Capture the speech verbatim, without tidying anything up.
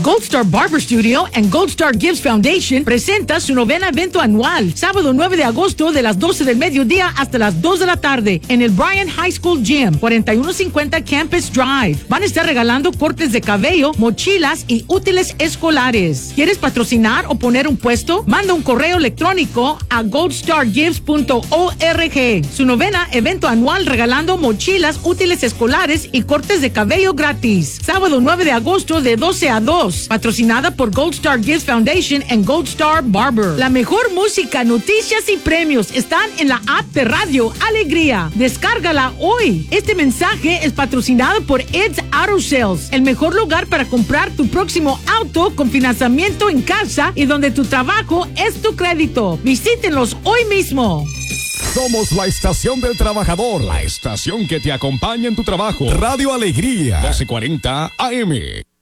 Gold Star Barber Studio and Gold Star Gibbs Foundation presenta su novena evento anual, sábado nueve de agosto de las doce del mediodía hasta las dos de la tarde en el Bryan High School Gym, cuarenta y uno cincuenta Campus Drive. Van a estar regalando cortes de cabello, mochilas y útiles escolares. ¿Quieres patrocinar o poner un puesto? Manda un correo electrónico a gold star gibbs punto org. Su novena evento anual regalando mochilas, útiles escolares y cortes de cabello gratis. Sábado nueve de agosto de doce a dos. Patrocinada por Gold Star Gibbs Foundation and Gold Star Barber. La mejor música, noticias y premios están en la app de Radio Alegría. Descárgala hoy. Este mensaje es patrocinado por Ed's Auto Sales, el mejor lugar para comprar tu próximo auto con financiamiento en casa y donde tu trabajo es tu crédito. Visítenlos hoy mismo. Somos la estación del trabajador, la estación que te acompaña en tu trabajo. Radio Alegría, doce cuarenta A M.